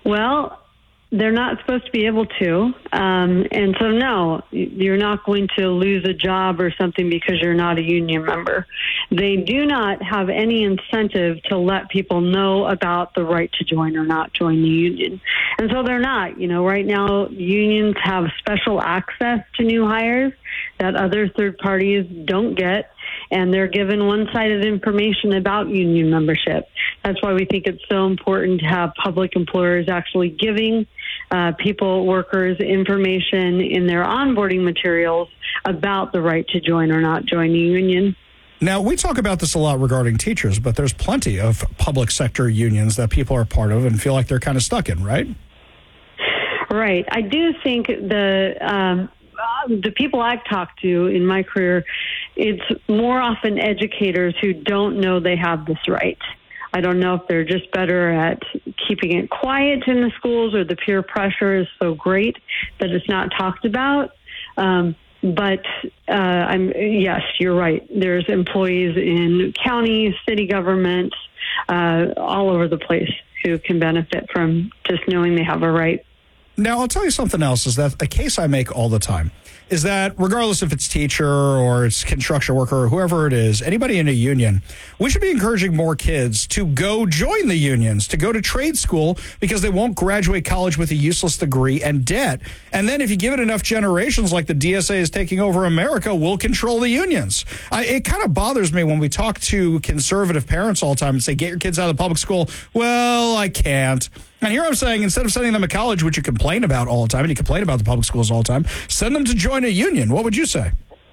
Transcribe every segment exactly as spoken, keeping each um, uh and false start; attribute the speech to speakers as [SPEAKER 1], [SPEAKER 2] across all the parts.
[SPEAKER 1] Well, they're not supposed to be able to. Um, and so, no, you're not going to lose a job or something because you're not a union member. They do not have any incentive to let people know about the right to join or not join the union. And so they're not. You know, right now, unions have special access to new hires that other third parties don't get. And they're given one-sided information about union membership. That's why we think it's so important to have public employers actually giving uh, people, workers, information in their onboarding materials about the right to join or not join the union.
[SPEAKER 2] Now, we talk about this a lot regarding teachers, but there's plenty of public sector unions that people are part of and feel like they're kind of stuck in, right?
[SPEAKER 1] Right. I do think the um, the people I've talked to in my career, it's more often educators who don't know they have this right. I don't know if they're just better at keeping it quiet in the schools or the peer pressure is so great that it's not talked about. Um, but uh, I'm yes, you're right. There's employees in county, city government, uh, all over the place who can benefit from just knowing they have a right.
[SPEAKER 2] Now, I'll tell you something else, is that a case I make all the time is that regardless if it's teacher or it's construction worker or whoever it is, anybody in a union, we should be encouraging more kids to go join the unions, to go to trade school, because they won't graduate college with a useless degree and debt. And then if you give it enough generations, like the D S A is taking over America, we'll control the unions. I, it kind of bothers me when we talk to conservative parents all the time and say, get your kids out of the public school. Well, I can't. And here I'm saying, instead of sending them to college, which you complain about all the time, and you complain about the public schools all the time, send them to join a union. What would you say?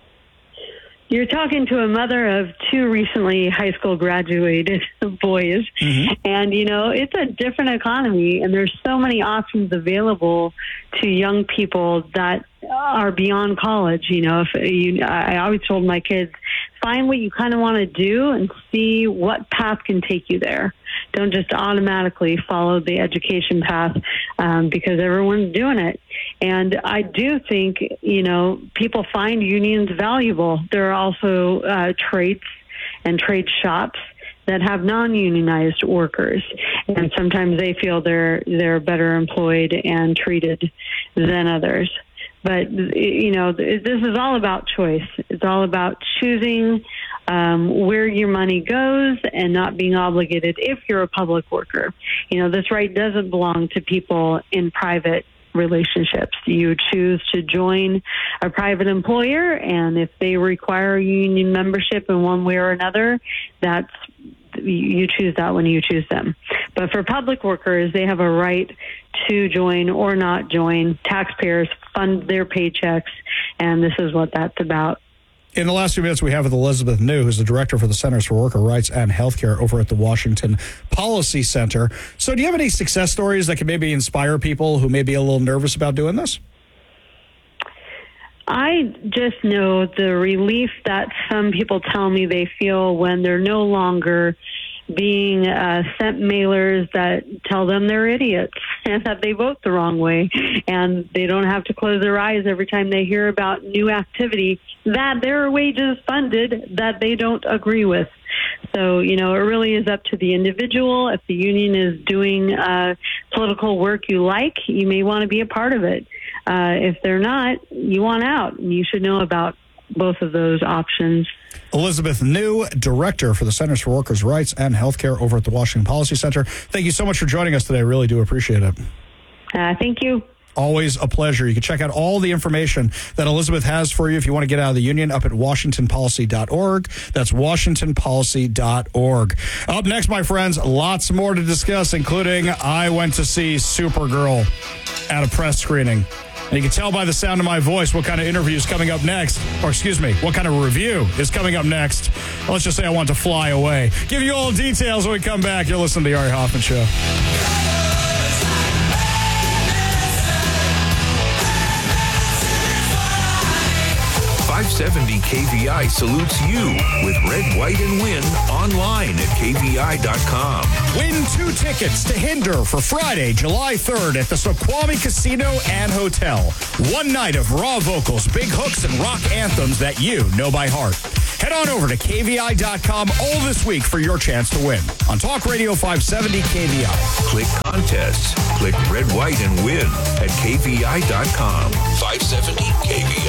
[SPEAKER 1] You're talking to a mother of two recently high school graduated boys. Mm-hmm. And, you know, it's a different economy, and there's so many options available to young people that are beyond college. You know, if you, I always told my kids, find what you kind of want to do and see what path can take you there. Don't just automatically follow the education path um, because everyone's doing it. And I do think, you know, people find unions valuable. There are also uh, trades and trade shops that have non-unionized workers, and sometimes they feel they're they're better employed and treated than others. But, you know, this is all about choice. It's all about choosing um, where your money goes and not being obligated if you're a public worker. You know, this right doesn't belong to people in private relationships. You choose to join a private employer, and if they require union membership in one way or another, that's you choose that when you choose them. But for public workers, they have a right to join or not join. Taxpayers fund their paychecks, and this is what that's about.
[SPEAKER 2] In the last few minutes, we have with Elizabeth New, who's the director for the Centers for Worker Rights and Healthcare over at the Washington Policy Center. So do you have any success stories that can maybe inspire people who may be a little nervous about doing this?
[SPEAKER 1] I just know the relief that some people tell me they feel when they're no longer being uh, sent mailers that tell them they're idiots and that they vote the wrong way, and they don't have to close their eyes every time they hear about new activity that their wages funded that they don't agree with. So, you know, it really is up to the individual. If the union is doing uh, political work you like, you may want to be a part of it. Uh, if they're not, you want out, and you should know about both of those options.
[SPEAKER 2] Elizabeth New, Director for the Centers for Workers' Rights and Healthcare over at the Washington Policy Center. Thank you so much for joining us today. I really do appreciate it.
[SPEAKER 1] Uh, thank you.
[SPEAKER 2] Always a pleasure. You can check out all the information that Elizabeth has for you if you want to get out of the union up at washington policy dot org. That's washington policy dot org. Up next, my friends, lots more to discuss, including I went to see Supergirl at a press screening. And you can tell by the sound of my voice what kind of interview is coming up next. Or excuse me, what kind of review is coming up next. Let's just say I want to fly away. Give you all details when we come back. You're listening to The Ari Hoffman Show.
[SPEAKER 3] five seventy K V I salutes you with Red, White, and Win online at K V I dot com.
[SPEAKER 2] Win two tickets to Hinder for Friday, July third at the Snoqualmie Casino and Hotel. One night of raw vocals, big hooks, and rock anthems that you know by heart. Head on over to K V I dot com all this week for your chance to win on Talk Radio five seventy K V I.
[SPEAKER 3] Click contests. Click red, white, and win at K V I dot com. five seventy K V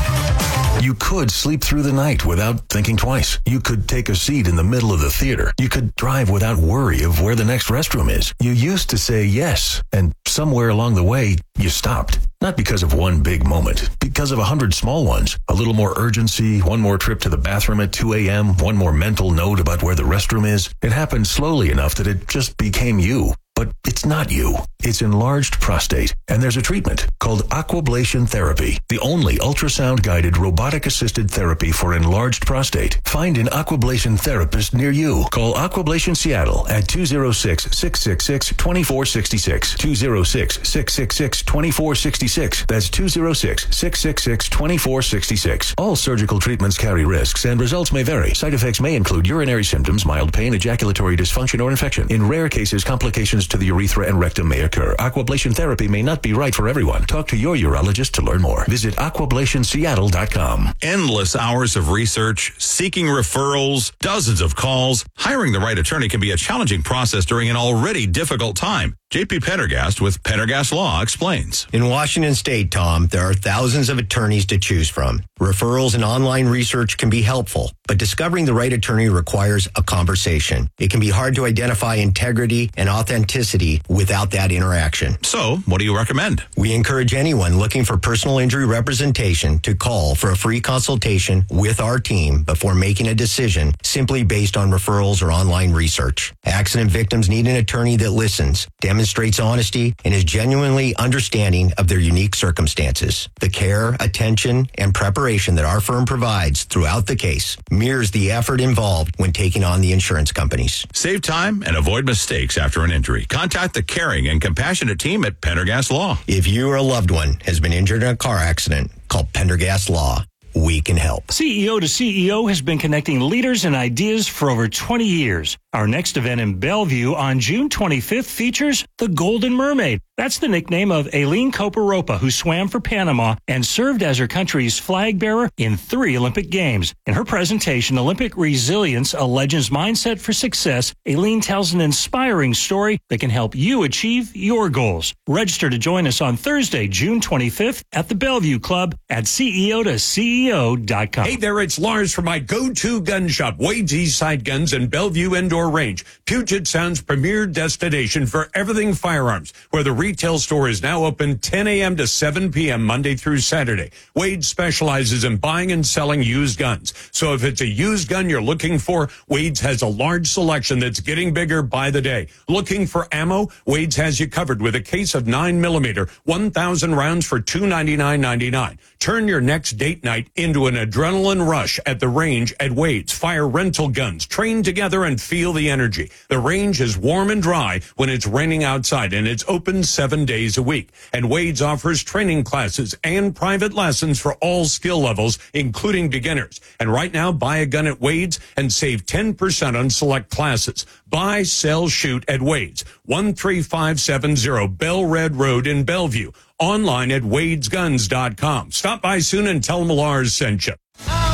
[SPEAKER 3] I.
[SPEAKER 4] You could sleep through the night without thinking twice. You could take a seat in the middle of the theater. You could drive without worry of where the next restroom is. You used to say yes, and somewhere along the way, you stopped. Not because of one big moment, because of a hundred small ones. A little more urgency, one more trip to the bathroom at two a.m., one more mental note about where the restroom is. It happened slowly enough that it just became you. But it's not you. It's enlarged prostate, and there's a treatment called Aquablation Therapy, the only ultrasound-guided robotic-assisted therapy for enlarged prostate. Find an Aquablation therapist near you. Call Aquablation Seattle at two oh six, six six six, two four six six, two oh six, six six six, two four six six. That's two oh six, six six six, two four six six. All surgical treatments carry risks, and results may vary. Side effects may include urinary symptoms, mild pain, ejaculatory dysfunction, or infection. In rare cases, complications to the urethra and rectum may occur. Aquablation therapy may not be right for everyone. Talk to your urologist to learn more. Visit aquablation seattle dot com.
[SPEAKER 5] Endless hours of research, seeking referrals, dozens of calls. Hiring the right attorney can be a challenging process during an already difficult time. J P Pendergast with Pendergast Law explains.
[SPEAKER 6] In Washington State, Tom, there are thousands of attorneys to choose from. Referrals and online research can be helpful, but discovering the right attorney requires a conversation. It can be hard to identify integrity and authenticity without that interaction.
[SPEAKER 5] So, what do you recommend?
[SPEAKER 6] We encourage anyone looking for personal injury representation to call for a free consultation with our team before making a decision simply based on referrals or online research. Accident victims need an attorney that listens, demonstrates honesty, and is genuinely understanding of their unique circumstances. The care, attention, and preparation that our firm provides throughout the case mirrors the effort involved when taking on the insurance companies.
[SPEAKER 5] Save time and avoid mistakes after an injury. Contact the caring and compassionate team at Pendergast Law.
[SPEAKER 6] If you or a loved one has been injured in a car accident, call Pendergast Law. We can help.
[SPEAKER 7] C E O to C E O has been connecting leaders and ideas for over twenty years. Our next event in Bellevue on June twenty-fifth features the Golden Mermaid. That's the nickname of Aileen Coparopa, who swam for Panama and served as her country's flag bearer in three Olympic Games. In her presentation, Olympic Resilience, a Legend's Mindset for Success, Aileen tells an inspiring story that can help you achieve your goals. Register to join us on Thursday, June twenty-fifth at the Bellevue Club at C E O to C E O dot com.
[SPEAKER 8] Hey there, it's Lars from my go-to gun shop, Wade's Eastside Guns and Bellevue Indoor Range, Puget Sound's premier destination for everything firearms, where the retail store is now open ten a.m. to seven p.m. Monday through Saturday. Wade specializes in buying and selling used guns. So if it's a used gun you're looking for, Wade's has a large selection that's getting bigger by the day. Looking for ammo? Wade's has you covered with a case of nine millimeter, one thousand rounds for two hundred ninety-nine ninety-nine. Turn your next date night into an adrenaline rush at the range at Wade's. Fire rental guns, train together and feel the energy. The range is warm and dry when it's raining outside, and it's open seven days a week. And Wade's offers training classes and private lessons for all skill levels, including beginners. And right now, buy a gun at Wade's and save ten percent on select classes. Buy, sell, shoot at Wade's, one three five seven zero Bell Red Road in Bellevue. Online at wades guns dot com. Stop by soon and tell them Lars sent you.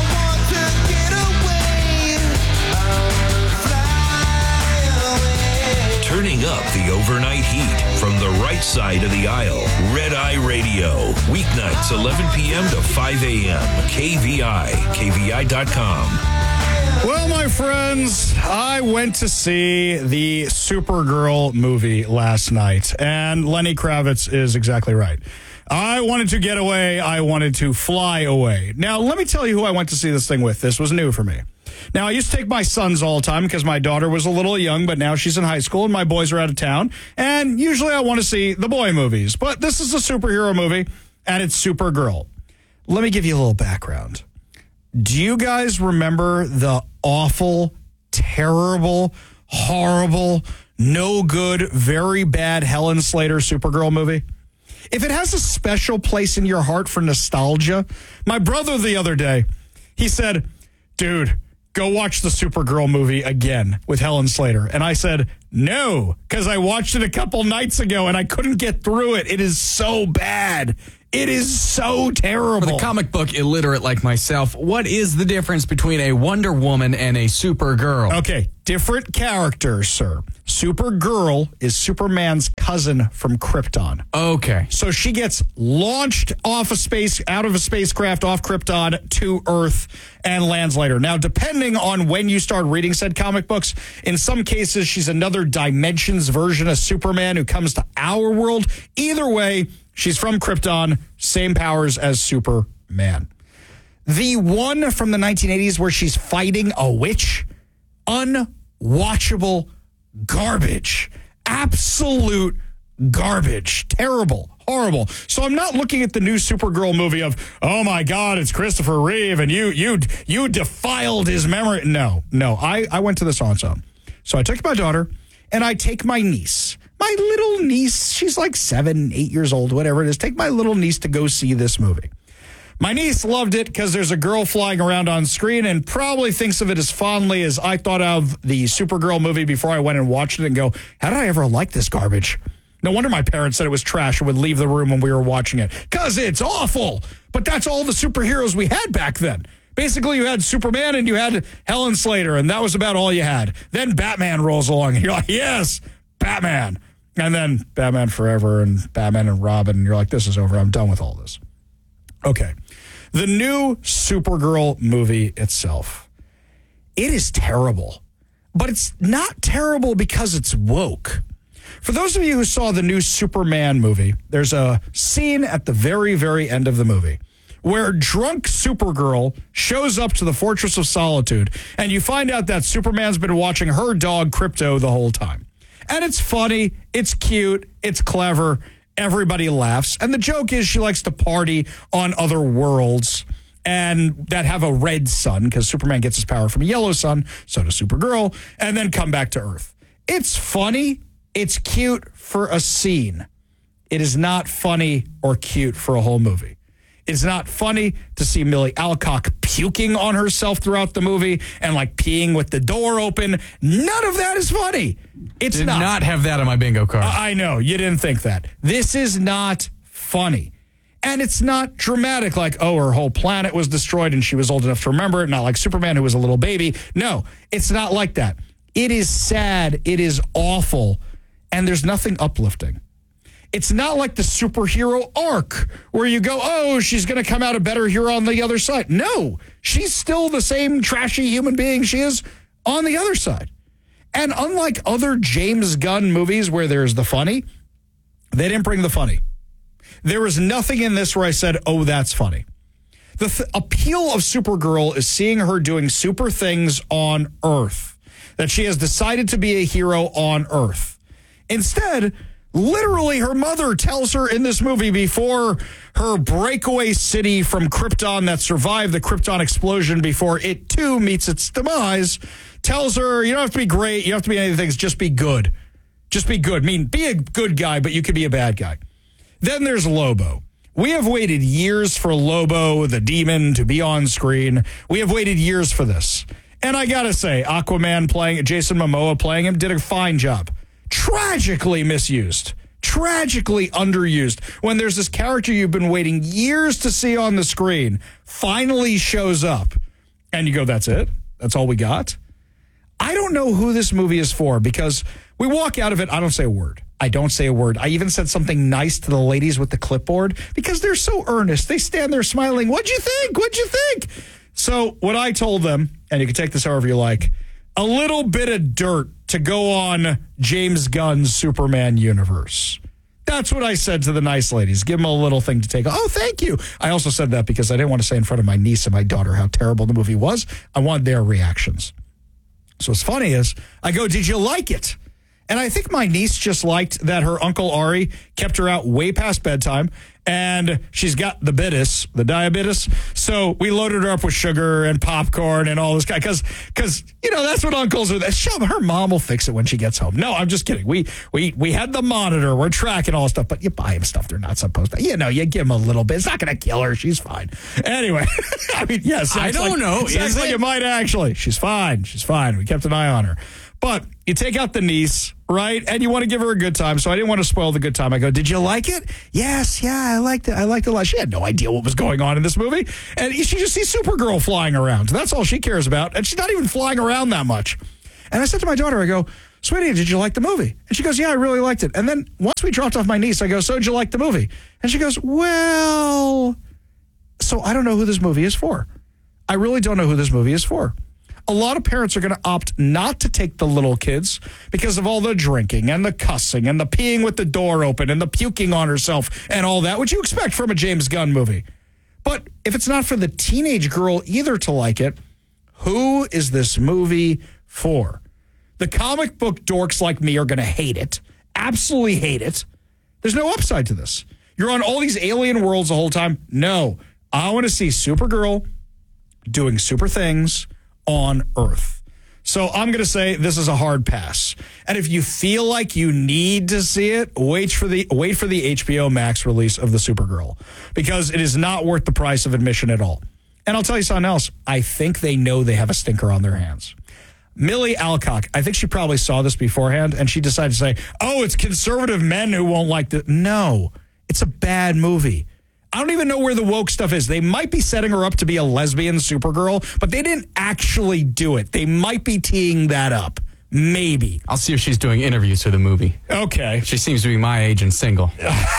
[SPEAKER 3] Turning up the overnight heat from the right side of the aisle. Red Eye Radio. Weeknights, eleven p.m. to five a.m. K V I. K V I dot com.
[SPEAKER 2] Well, my friends, I went to see the Supergirl movie last night, and Lenny Kravitz is exactly right. I wanted to get away. I wanted to fly away. Now, let me tell you who I went to see this thing with. This was new for me. Now, I used to take my sons all the time because my daughter was a little young, but now she's in high school and my boys are out of town. And usually I want to see the boy movies, but this is a superhero movie, and it's Supergirl. Let me give you a little background. Do you guys remember the awful, terrible, horrible, no good, very bad Helen Slater Supergirl movie? If it has a special place in your heart for nostalgia, my brother the other day, he said, dude, go watch the Supergirl movie again with Helen Slater. And I said, No, because I watched it a couple nights ago and I couldn't get through it. It is so bad. It is so terrible.
[SPEAKER 9] For the comic book illiterate like myself, what is the difference between a Wonder Woman and a Supergirl?
[SPEAKER 2] Okay, different characters, sir. Supergirl is Superman's cousin from Krypton.
[SPEAKER 9] Okay.
[SPEAKER 2] So she gets launched off a space, out of a spacecraft off Krypton to Earth and lands later. Now, depending on when you start reading said comic books, in some cases, she's another dimensions version of Superman who comes to our world. Either way, she's from Krypton, same powers as Superman. The one from the nineteen eighties where she's fighting a witch, unwatchable garbage. Absolute garbage. Terrible. Horrible. So I'm not looking at the new Supergirl movie of, oh my God, it's Christopher Reeve and you you you defiled his memory. No, no. I, I went to this on its own. So I took my daughter and I take my niece. My little niece, she's like seven, eight years old, whatever it is. Take my little niece to go see this movie. My niece loved it because there's a girl flying around on screen and probably thinks of it as fondly as I thought of the Supergirl movie before I went and watched it and go, how did I ever like this garbage? No wonder my parents said it was trash and would leave the room when we were watching it. Because it's awful. But that's all the superheroes we had back then. Basically, you had Superman and you had Helen Slater, and that was about all you had. Then Batman rolls along, and you're like, yes, Batman. And then Batman Forever and Batman and Robin, and you're like, this is over. I'm done with all this. Okay. The new Supergirl movie itself, it is terrible. But it's not terrible because it's woke. For those of you who saw the new Superman movie, there's a scene at the very, very end of the movie where drunk Supergirl shows up to the Fortress of Solitude, and you find out that Superman's been watching her dog, Krypto, the whole time. And it's funny, it's cute, it's clever, everybody laughs. And the joke is she likes to party on other worlds and that have a red sun, because Superman gets his power from a yellow sun, so does Supergirl, and then come back to Earth. It's funny. It's cute for a scene. It is not funny or cute for a whole movie. It's not funny to see Millie Alcock puking on herself throughout the movie and like peeing with the door open. None of that is funny. It's
[SPEAKER 9] Did
[SPEAKER 2] not.
[SPEAKER 9] not have that on my bingo card.
[SPEAKER 2] I know. You didn't think that. This is not funny. And it's not dramatic like, oh, her whole planet was destroyed and she was old enough to remember it. Not like Superman, who was a little baby. No, it's not like that. It is sad. It is awful. And there's nothing uplifting. It's not like the superhero arc where you go, oh, she's going to come out a better hero on the other side. No, she's still the same trashy human being she is on the other side. And unlike other James Gunn movies where there's the funny, they didn't bring the funny. There was nothing in this where I said, oh, that's funny. The th- appeal of Supergirl is seeing her doing super things on Earth, that she has decided to be a hero on Earth. Instead, literally her mother tells her in this movie before her breakaway city from Krypton that survived the Krypton explosion before it too meets its demise, tells her, you don't have to be great, you don't have to be any of the things, just be good. Just be good. I mean, be a good guy, but you could be a bad guy. Then there's Lobo. We have waited years for Lobo, the demon, to be on screen. We have waited years for this. And I gotta say, Aquaman playing, Jason Momoa playing him, did a fine job. Tragically misused, tragically underused. When there's this character you've been waiting years to see on the screen, finally shows up, and you go, that's it? That's all we got? I don't know who this movie is for, because we walk out of it, I don't say a word. I don't say a word. I even said something nice to the ladies with the clipboard, because they're so earnest. They stand there smiling, what'd you think? What'd you think? So what I told them, and you can take this however you like, a little bit of dirt to go on James Gunn's Superman universe. That's what I said to the nice ladies. Give them a little thing to take. Oh, thank you. I also said that because I didn't want to say in front of my niece and my daughter how terrible the movie was. I want their reactions. So what's funny is, I go, did you like it? And I think my niece just liked that her Uncle Ari kept her out way past bedtime, and she's got the bitis, the diabetes. So we loaded her up with sugar and popcorn and all this guy, because, because you know, that's what uncles are. Shove, her mom will fix it when she gets home. No, I'm just kidding. We we we had the monitor. We're tracking all this stuff, but you buy them stuff they're not supposed to. You know, you give them a little bit. It's not going to kill her. She's fine. Anyway, I mean, yes.
[SPEAKER 9] I don't
[SPEAKER 2] like,
[SPEAKER 9] know.
[SPEAKER 2] Is like
[SPEAKER 9] it?
[SPEAKER 2] It might actually. She's fine. She's fine. We kept an eye on her. But you take out the niece, right? And you want to give her a good time, so I didn't want to spoil the good time. I go, did you like it? Yes, yeah, I liked it. I liked it a lot. She had no idea what was going on in this movie, and she just sees Supergirl flying around. That's all she cares about, and she's not even flying around that much. And I said to my daughter, I go, sweetie, did you like the movie? And she goes, yeah, I really liked it. And then once we dropped off my niece, I go, so did you like the movie? And she goes, well, so I don't know who this movie is for. I really don't know who this movie is for. A lot of parents are going to opt not to take the little kids because of all the drinking and the cussing and the peeing with the door open and the puking on herself and all that, which you expect from a James Gunn movie. But if it's not for the teenage girl either to like it, who is this movie for? The comic book dorks like me are going to hate it. Absolutely hate it. There's no upside to this. You're on all these alien worlds the whole time. No, I want to see Supergirl doing super things on Earth. So I'm going to say this is a hard pass. And if you feel like you need to see it, wait for the wait for the H B O Max release of the Supergirl, because it is not worth the price of admission at all. And I'll tell you something else. I think they know they have a stinker on their hands. Millie Alcock, I think she probably saw this beforehand, and she decided to say, oh, it's conservative men who won't like it. No, it's a bad movie. I don't even know where the woke stuff is. They might be setting her up to be a lesbian Supergirl, but they didn't actually do it. They might be teeing that up. Maybe.
[SPEAKER 9] I'll see if she's doing interviews for the movie.
[SPEAKER 2] Okay.
[SPEAKER 9] She seems to be my age and single.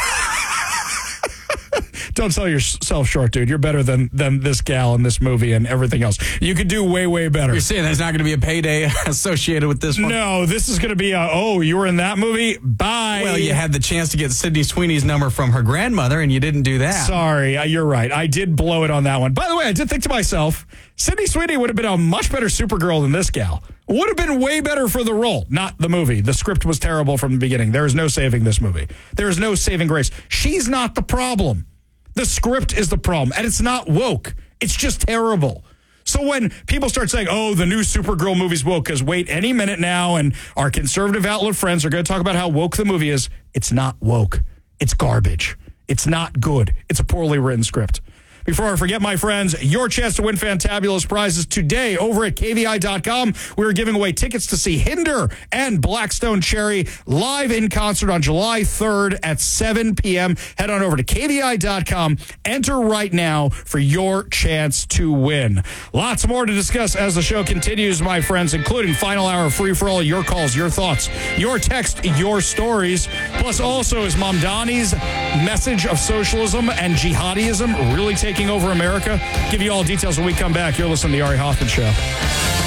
[SPEAKER 2] Don't sell yourself short, dude. You're better than than this gal in this movie and everything else. You could do way, way better.
[SPEAKER 9] You're saying there's not going to be a payday associated with this one?
[SPEAKER 2] No, this is going to be a, oh, you were in that movie? Bye.
[SPEAKER 9] Well, you had the chance to get Sydney Sweeney's number from her grandmother, and you didn't do that.
[SPEAKER 2] Sorry, you're right. I did blow it on that one. By the way, I did think to myself, Sydney Sweeney would have been a much better Supergirl than this gal. Would have been way better for the role, not the movie. The script was terrible from the beginning. There is no saving this movie. There is no saving grace. She's not the problem. The script is the problem, and it's not woke. It's just terrible. So when people start saying, oh, the new Supergirl movie's woke, because wait, any minute now, and our conservative outlet friends are going to talk about how woke the movie is, it's not woke. It's garbage. It's not good. It's a poorly written script. Before I forget, my friends, your chance to win fantabulous prizes today over at K V I dot com. We're giving away tickets to see Hinder and Blackstone Cherry live in concert on July third at seven p.m. Head on over to K V I dot com. Enter right now for your chance to win. Lots more to discuss as the show continues, my friends, including final hour free for all, your calls, your thoughts, your text, your stories. Plus also is Mamdani's message of socialism and jihadism really taking over America. Give you all details when we come back. You're listening to the Ari Hoffman Show.